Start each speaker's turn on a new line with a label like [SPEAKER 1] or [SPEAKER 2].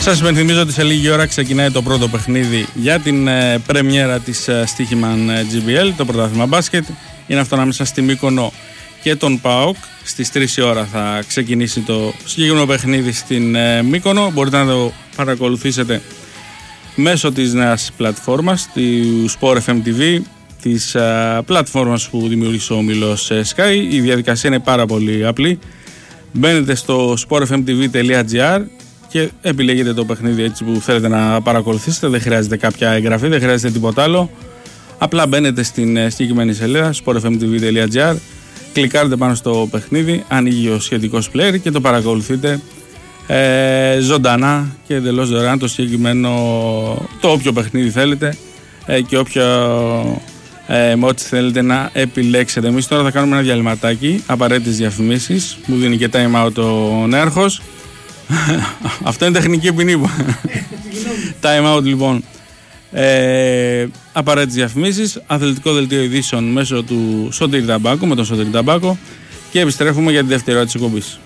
[SPEAKER 1] Σας υπενθυμίζω ότι σε λίγη ώρα ξεκινάει το πρώτο παιχνίδι για την πρεμιέρα της Στοίχημαν GBL, το πρωτάθλημα μπάσκετ. Είναι αυτό ανάμεσα στη Μύκονο και τον ΠΑΟΚ. Στις 3 η ώρα θα ξεκινήσει το συγκεκριμένο παιχνίδι στην Μύκονο. Μπορείτε να το παρακολουθήσετε μέσω της νέας πλατφόρμας, του Sport FM TV, της πλατφόρμας που δημιούργησε ο όμιλος Sky. Η διαδικασία είναι πάρα πολύ απλή. Μπαίνετε στο sportfmtv.gr και επιλέγετε το παιχνίδι έτσι που θέλετε να παρακολουθήσετε. Δεν χρειάζεται κάποια εγγραφή, δεν χρειάζεται τίποτα άλλο. Απλά μπαίνετε στην συγκεκριμένη σελίδα sportfmtv.gr, κλικάρετε πάνω στο παιχνίδι, ανοίγει ο σχετικός player και το παρακολουθείτε ζωντανά και εντελώς δωρεάν το συγκεκριμένο, το όποιο παιχνίδι θέλετε και όποιο ό,τι θέλετε να επιλέξετε. Εμείς τώρα θα κάνουμε ένα διαλυματάκι, απαραίτητες διαφημίσεις. Μου δίνει και time out ο νέαρχος. Αυτό είναι τεχνική ποινή. Time out λοιπόν. Απαραίτητες διαφημίσεις, αθλητικό δελτίο ειδήσεων μέσω του Σωτήρη Ταμπάκου, με τον Σωτήρη Ταμπάκο, και επιστρέφουμε για τη δεύτερη ώρα της εκπομπής.